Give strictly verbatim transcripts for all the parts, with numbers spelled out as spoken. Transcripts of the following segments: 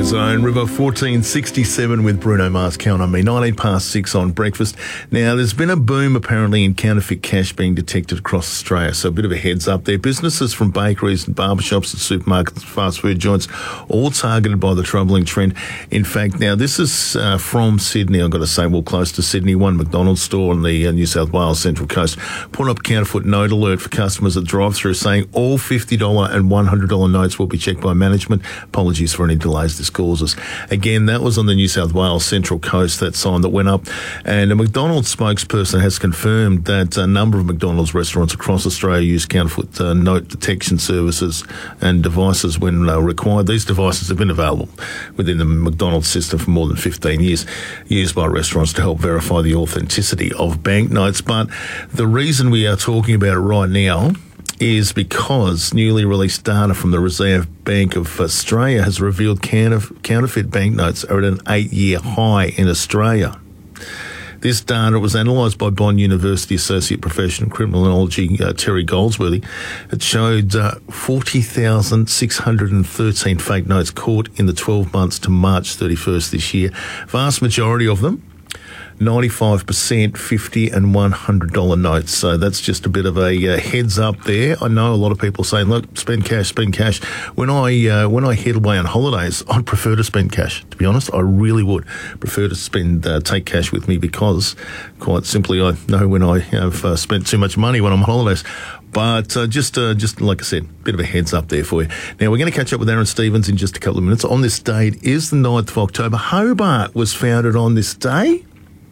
Zone. River fourteen sixty-seven with Bruno Mars, Count on Me. nineteen past six on breakfast. Now, there's been a boom apparently in counterfeit cash being detected across Australia, so a bit of a heads up there. Businesses from bakeries and barbershops and supermarkets and fast food joints, all targeted by the troubling trend. In fact, now this is uh, from Sydney, I've got to say, well, close to Sydney. One McDonald's store on the uh, New South Wales Central Coast put up counterfeit note alert for customers at drive-through, saying all fifty dollars and one hundred dollars notes will be checked by management. Apologies for any delays this causes. Again, that was on the New South Wales Central Coast, that sign that went up. And a McDonald's spokesperson has confirmed that a number of McDonald's restaurants across Australia use counterfeit uh, note detection services and devices when uh, required. These devices have been available within the McDonald's system for more than fifteen years, used by restaurants to help verify the authenticity of banknotes. But the reason we are talking about it right now is because newly released data from the Reserve Bank of Australia has revealed counterf- counterfeit banknotes are at an eight-year high in Australia. This data was analysed by Bond University Associate Professor in Criminology uh, Terry Goldsworthy. It showed uh, forty thousand six hundred thirteen fake notes caught in the twelve months to March thirty-first this year. Vast majority of them, ninety-five percent fifty and one hundred dollars notes. So that's just a bit of a uh, heads up there. I know a lot of people saying, look, spend cash, spend cash. When I uh, when I head away on holidays, I'd prefer to spend cash. To be honest, I really would prefer to spend uh, take cash with me because, quite simply, I know when I have uh, spent too much money when I'm on holidays. But uh, just, uh, just like I said, bit of a heads up there for you. Now, we're going to catch up with Aaron Stevens in just a couple of minutes. On this date is the ninth of October. Hobart was founded on this day.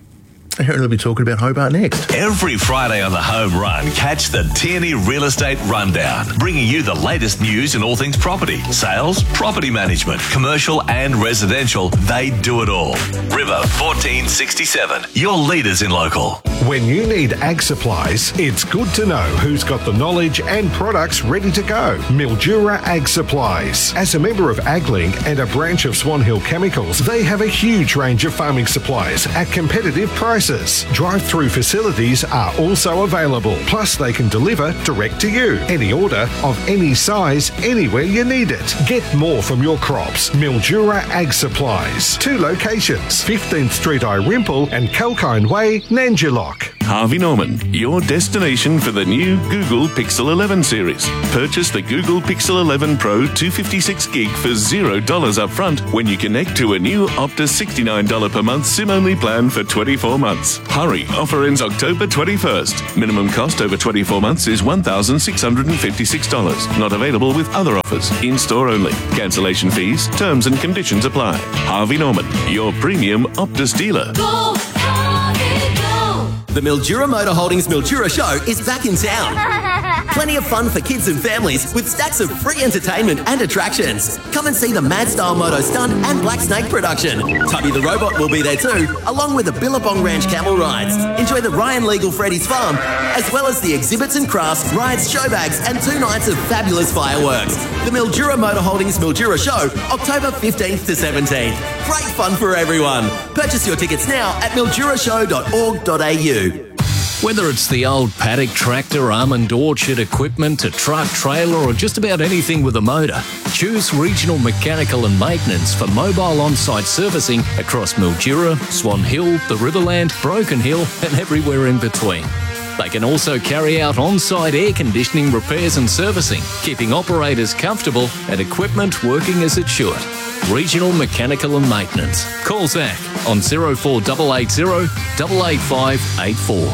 I heard they'll be talking about Hobart next. Every Friday on the Home Run, catch the Tierney Real Estate Rundown, bringing you the latest news in all things property, sales, property management, commercial and residential. They do it all. River fourteen sixty-seven, your leaders in local. When you need ag supplies, it's good to know who's got the knowledge and products ready to go. Mildura Ag Supplies. As a member of AgLink and a branch of Swan Hill Chemicals, they have a huge range of farming supplies at competitive prices. Drive-through facilities are also available. Plus, they can deliver direct to you. Any order of any size, anywhere you need it. Get more from your crops. Mildura Ag Supplies. Two locations, fifteenth Street Irimple and Kalkine Way, Nanjilock. Harvey Norman, your destination for the new Google Pixel eleven series. Purchase the Google Pixel eleven Pro two fifty-six gig for zero dollars up front when you connect to a new Optus sixty-nine dollars per month SIM-only plan for twenty-four months. Hurry, offer ends October twenty-first. Minimum cost over twenty-four months is one thousand six hundred fifty-six dollars. Not available with other offers. In-store only. Cancellation fees, terms and conditions apply. Harvey Norman, your premium Optus dealer. Go, Harvey, go. The Mildura Motor Holdings Mildura Show is back in town. Plenty of fun for kids and families with stacks of free entertainment and attractions. Come and see the Mad Style Moto Stunt and Black Snake production. Tubby the Robot will be there too, along with the Billabong Ranch camel rides. Enjoy the Ryan Legal Freddy's Farm, as well as the exhibits and crafts, rides, show bags, and two nights of fabulous fireworks. The Mildura Motor Holdings Mildura Show, October fifteenth to seventeenth. Great fun for everyone. Purchase your tickets now at mildura show dot org dot a u. Whether it's the old paddock tractor, almond orchard equipment, a truck, trailer, or just about anything with a motor, choose Regional Mechanical and Maintenance for mobile on-site servicing across Mildura, Swan Hill, the Riverland, Broken Hill, and everywhere in between. They can also carry out on-site air conditioning repairs and servicing, keeping operators comfortable and equipment working as it should. Regional Mechanical and Maintenance. Call Zach on zero four eight eight zero, eight eight five eight four.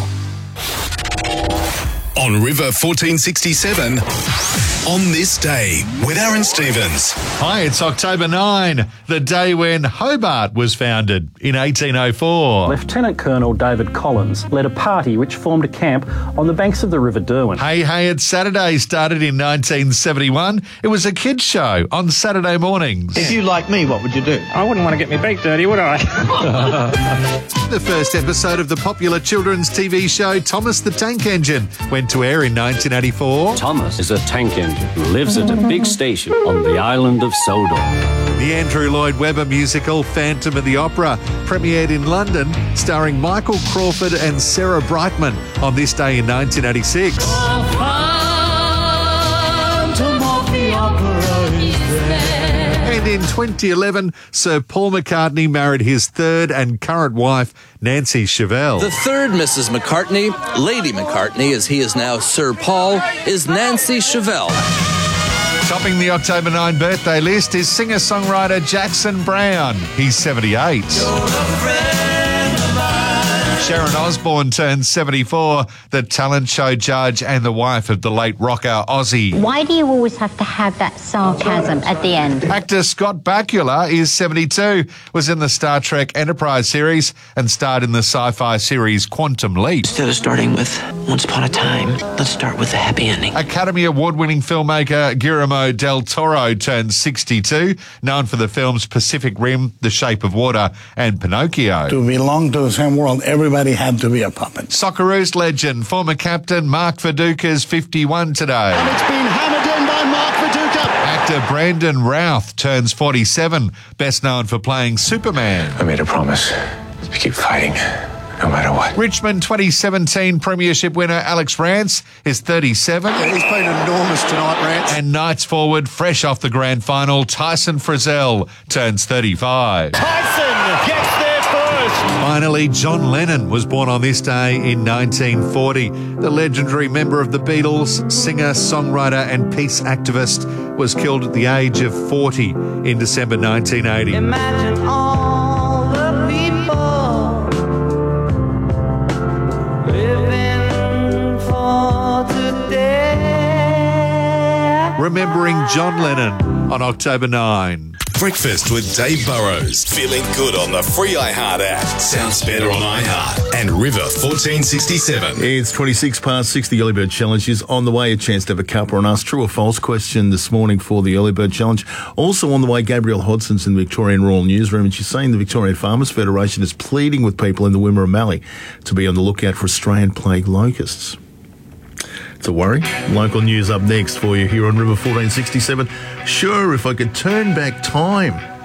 On River fourteen sixty-seven, on this day with Aaron Stevens. Hi, it's October ninth, the day when Hobart was founded in eighteen oh four. Lieutenant Colonel David Collins led a party which formed a camp on the banks of the River Derwent. Hey, hey, it's Saturday, started in nineteen seventy-one. It was a kids' show on Saturday mornings. If you like me, what would you do? I wouldn't want to get my beak dirty, would I? The first episode of the popular children's T V show Thomas the Tank Engine went to air in nineteen eighty-four. Thomas is a tank engine who lives at a big station on the island of Sodor. The Andrew Lloyd Webber musical Phantom of the Opera premiered in London, starring Michael Crawford and Sarah Brightman on this day in nineteen eighty-six. The Phantom of the Opera is there. And in twenty eleven, Sir Paul McCartney married his third and current wife, Nancy Chevelle. The third Missus McCartney, Lady McCartney, as he is now Sir Paul, is Nancy Chevelle. Topping the October ninth birthday list is singer-songwriter Jackson Browne. He's seventy-eight. Sharon Osbourne turns seventy-four, the talent show judge and the wife of the late rocker Ozzy. Why do you always have to have that sarcasm at the end? Actor Scott Bakula is seventy-two, was in the Star Trek Enterprise series and starred in the sci-fi series Quantum Leap. Instead of starting with Once Upon a Time, let's start with the happy ending. Academy Award-winning filmmaker Guillermo del Toro turns sixty-two, known for the films Pacific Rim, The Shape of Water and Pinocchio. To belong to the same world, everybody had to be a puppet. Socceroos legend, former captain Mark Viduka's fifty-one today. And it's been hammered in by Mark Viduka. Actor Brandon Routh turns forty-seven, best known for playing Superman. I made a promise to keep fighting, no matter what. Richmond twenty seventeen Premiership winner Alex Rance is thirty-seven. Yeah, he's been enormous tonight, Rance. And Knights forward, fresh off the grand final, Tyson Frizzell turns thirty-five. Tyson gets there first. Finally, John Lennon was born on this day in nineteen forty. The legendary member of the Beatles, singer, songwriter and peace activist, was killed at the age of forty in December nineteen eighty. Imagine all the people living for today. Remembering John Lennon on October ninth. Breakfast with Dave Burrows. Feeling good on the free iHeart app. Sounds better on iHeart. And River fourteen sixty-seven. It's twenty-six past six. The Early Bird Challenge is on the way. A chance to have a cuppa and ask true or false question this morning for the Early Bird Challenge. Also on the way, Gabrielle Hodson's in the Victorian Royal Newsroom, and she's saying the Victorian Farmers Federation is pleading with people in the Wimmera Mallee to be on the lookout for Australian plague locusts. It's a worry. Local news up next for you here on River fourteen sixty-seven. Sure, if I could turn back time